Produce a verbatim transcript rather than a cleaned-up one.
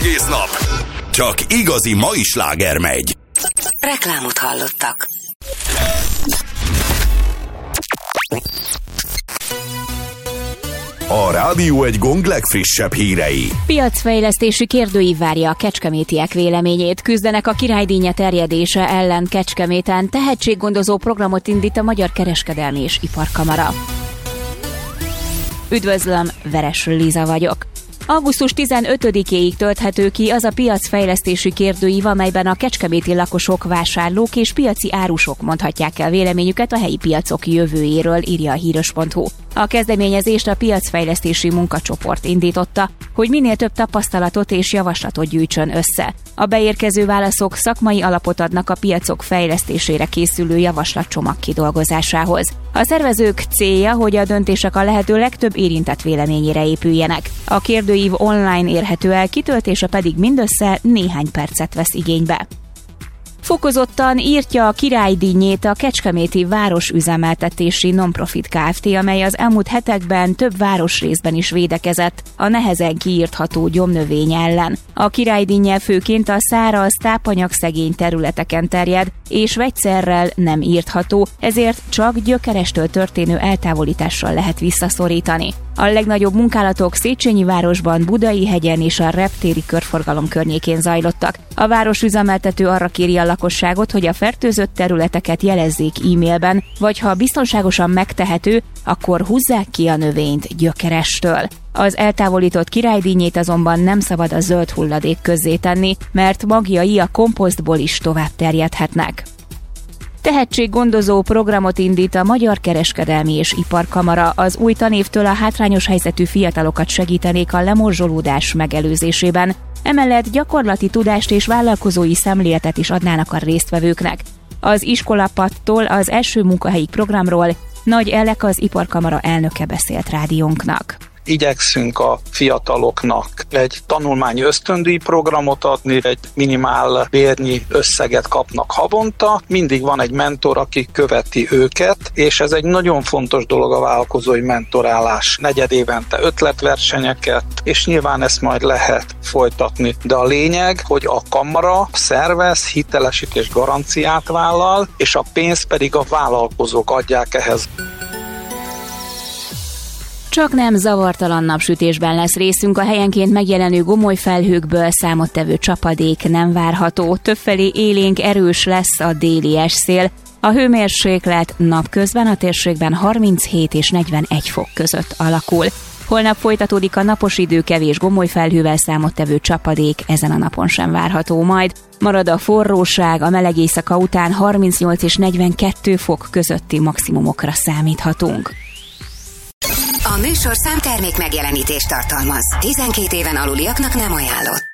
Egész nap csak igazi mai sláger megy. Reklámot hallottak. A Rádió egy Gong legfrissebb hírei. Piacfejlesztési kérdőív várja a kecskemétiek véleményét. Küzdenek a királydínya terjedése ellen Kecskeméten. Tehetséggondozó programot indít a Magyar Kereskedelmi és Iparkamara. Üdvözlöm, Veres Liza vagyok. augusztus tizenötödikéig tölthető ki az a piacfejlesztési kérdőív, amelyben a kecskeméti lakosok, vásárlók és piaci árusok mondhatják el véleményüket a helyi piacok jövőjéről, írja a híros pont hu. A kezdeményezést a piacfejlesztési munkacsoport indította, hogy minél több tapasztalatot és javaslatot gyűjtsön össze. A beérkező válaszok szakmai alapot adnak a piacok fejlesztésére készülő javaslatcsomag kidolgozásához. A szervezők célja, hogy a döntések a lehető legtöbb érintett véleményére épüljenek. A kérdőív online érhető el, kitöltése pedig mindössze néhány percet vesz igénybe. Fokozottan írtja a királydíjnyét a Kecskeméti Városüzemeltetési Nonprofit Kft., amely az elmúlt hetekben több városrészben is védekezett a nehezen kiírtható gyomnövény ellen. A királydíjnyel főként a száraz, tápanyagszegény területeken terjed, és vegyszerrel nem írtható, ezért csak gyökerestől történő eltávolítással lehet visszaszorítani. A legnagyobb munkálatok Széchenyi városban, Budai-hegyen és a reptéri körforgalom környékén zajlottak. A városüzemeltető arra kéri a lakosságot, hogy a fertőzött területeket jelezzék e-mailben, vagy ha biztonságosan megtehető, akkor húzzák ki a növényt gyökerestől. Az eltávolított királydíjnyét azonban nem szabad a zöld hulladék közzé tenni, mert magjai a komposztból is tovább terjedhetnek. Tehetséggondozó programot indít a Magyar Kereskedelmi és Iparkamara. Az új tanévtől a hátrányos helyzetű fiatalokat segítenék a lemorzsolódás megelőzésében. Emellett gyakorlati tudást és vállalkozói szemléletet is adnának a résztvevőknek. Az iskolapadtól az első munkahelyi programról Nagy Elek, az Iparkamara elnöke beszélt rádiónknak. Igyekszünk a fiataloknak egy tanulmányi ösztöndíj programot adni, egy minimál bérnyi összeget kapnak havonta, mindig van egy mentor, aki követi őket, és ez egy nagyon fontos dolog a vállalkozói mentorálás. Negyed évente ötletversenyeket, és nyilván ezt majd lehet folytatni. De a lényeg, hogy a kamara szervez, hitelesítés garanciát vállal, és a pénzt pedig a vállalkozók adják ehhez. Csak nem zavartalan napsütésben lesz részünk, a helyenként megjelenő gomoly felhőkből számottevő csapadék nem várható. Többfelé élénk erős lesz a déli esszél. A hőmérséklet napközben a térségben harminchét és negyvenegy fok között alakul. Holnap folytatódik a napos idő, kevés gomoly felhővel számottevő csapadék ezen a napon sem várható majd. Marad a forróság, a meleg éjszaka után harmincnyolc és negyvenkettő fok közötti maximumokra számíthatunk. A műsorszám termék megjelenítést tartalmaz. tizenkét éven aluliaknak nem ajánlott.